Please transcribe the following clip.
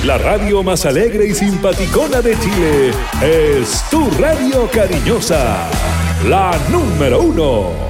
La radio más alegre y simpaticona de Chile es tu radio cariñosa, la número 1.